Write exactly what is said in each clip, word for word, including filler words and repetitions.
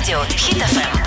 радио Хит эф эм.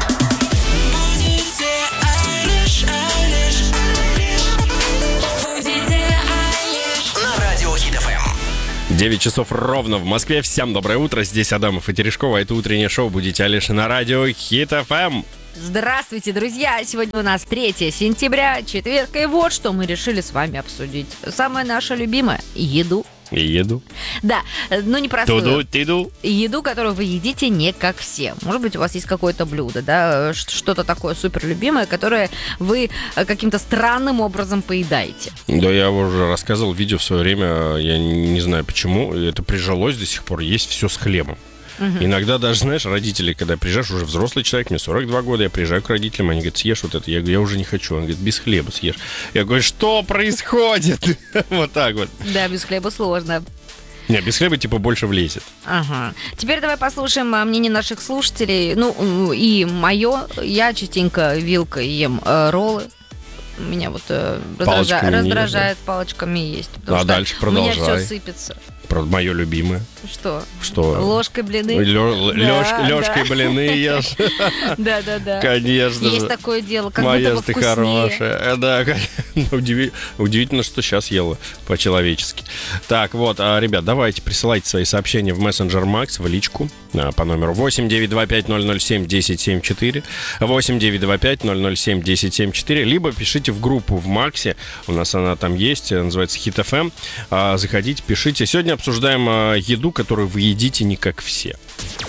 девять часов ровно в Москве. Всем доброе утро. Здесь Адамов и Терешкова. Это утреннее шоу «Будите Алиш» на радио Хит эф эм. Здравствуйте, друзья! Сегодня у нас третье сентября, четверг, и вот что мы решили с вами обсудить. Самое наше любимое – еду. И еду. Да, но не простую. Туду, тиду. Еду, которую вы едите не как все. Может быть, у вас есть какое-то блюдо, да, что-то такое супер любимое, которое вы каким-то странным образом поедаете. Да, я уже рассказывал видео в свое время, я не знаю почему, это прижилось до сих пор, есть все с хлебом. Угу. Иногда даже, знаешь, родители, когда приезжаешь, уже взрослый человек, мне сорок два года, я приезжаю к родителям, они говорят, съешь вот это. Я говорю, я уже не хочу. Он говорит, без хлеба съешь. Я говорю, что происходит? Вот так вот. Да, без хлеба сложно. Не, без хлеба типа больше влезет. Ага. Теперь давай послушаем мнение наших слушателей. Ну, и мое. Я частенько вилкой ем э, роллы. Меня вот э, раздража... раздражает есть, да? Палочками есть. А что дальше продолжай. У меня все сыпется. Мое любимое. Что? Что? Ложкой блины. Лё, да, Лёшкой да. блины ешь. Да, да, да. Конечно. Есть такое дело, как моя будто бы ты хорошая. Да, удивительно, что сейчас ела по-человечески. Так, вот, ребят, давайте присылайте свои сообщения в мессенджер Макс, в личку по номеру восемь девять два пять ноль ноль семь десять семь четыре, восемь девять два пять ноль ноль семь десять семь четыре, либо пишите в группу в Максе, у нас она там есть, называется Хит эф эм. Заходите, пишите. Сегодня обсуждаем еду, которую вы едите не как все.